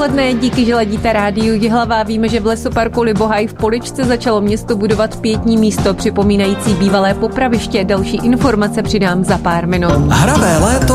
odpoledne, díky, že ladíte rádiu Jihlava. Víme, že v lesoparku Libohaj v Poličce začalo město budovat pietní místo připomínající bývalé popraviště. Další informace přidám za pár minut. Hravé léto